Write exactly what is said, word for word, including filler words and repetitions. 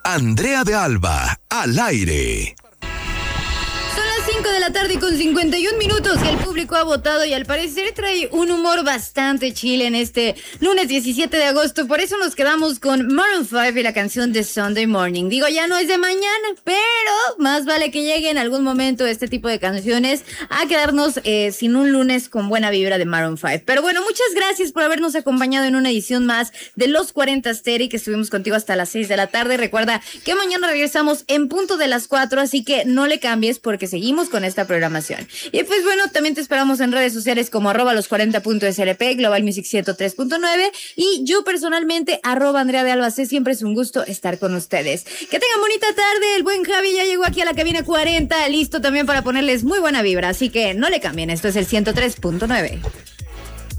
Andrea de Alba, al aire. cinco de la tarde con cincuenta y un minutos que el público ha votado y al parecer trae un humor bastante chill en este lunes diecisiete de agosto. Por eso nos quedamos con Maroon cinco y la canción de Sunday Morning. Digo, ya no es de mañana, pero más vale que llegue en algún momento este tipo de canciones a quedarnos eh, sin un lunes con buena vibra de Maroon cinco. Pero bueno, muchas gracias por habernos acompañado en una edición más de Los cuarenta Asteri, que estuvimos contigo hasta las seis de la tarde. Recuerda que mañana regresamos en punto de las cuatro, así que no le cambies porque seguimos con esta programación. Y pues bueno, también te esperamos en redes sociales como arroba los cuarenta punto S L P, Global Music ciento tres punto nueve y yo personalmente arroba Andrea de Alba C. Siempre es un gusto estar con ustedes. Que tengan bonita tarde. El buen Javi ya llegó aquí a la cabina cuarenta, listo también para ponerles muy buena vibra, así que no le cambien. Esto es el ciento tres punto nueve.